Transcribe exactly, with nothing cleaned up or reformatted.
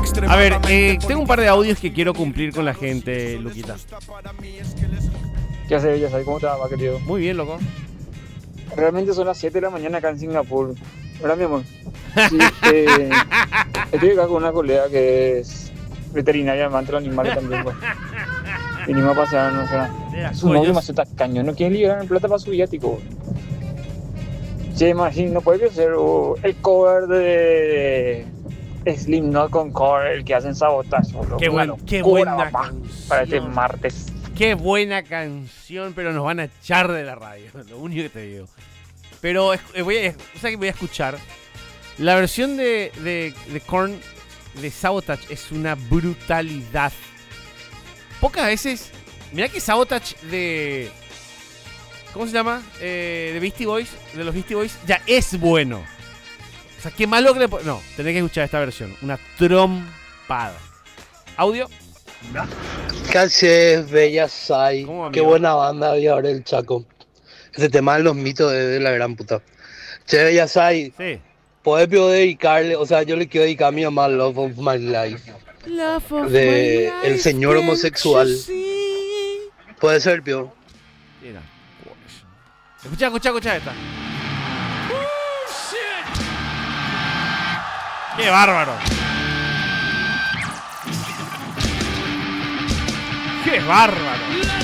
A ver, eh, tengo un par de audios que quiero cumplir con la gente, Luquita. ¿Qué haces, ya sabes cómo te va, querido? Muy bien, loco. Realmente son las siete de la mañana acá en Singapur. ¿Verdad, mi amor? Sí, eh, estoy acá con una colega que es veterinaria, amante de los animales también, pues. Vinimos a pasear, o sea, su novio más tacaño, no quiere liberar plata para su viático. Sí, imagínate, no puede ser uh, el cover de Slipknot con cover, el que hacen Sabotage. Qué, buen, qué buena canción. Para este martes. Qué buena canción, pero nos van a echar de la radio, lo único que te digo. Pero voy a, o sea que voy a escuchar. La versión de, de, de Korn de Sabotage es una brutalidad. Pocas veces. Mirá que Sabotage de. ¿Cómo se llama? Eh, de Beastie Boys. De los Beastie Boys. Ya es bueno. O sea, qué malo que le. No, tenés que escuchar esta versión. Una trompada. Audio. ¿Qué haces, Bella Sai? Qué buena banda había ahora el Chaco. Ese tema de los mitos de, de la gran puta. Che, Bella Sai. Sí. ¿Podés dedicarle? O sea, yo le quiero dedicar a mi mamá Love of My Life. Love of de my life, el señor homosexual. Puede ser, Pio. Mira. Escucha, escucha, escucha esta. ¡Qué bárbaro! ¡Qué bárbaro!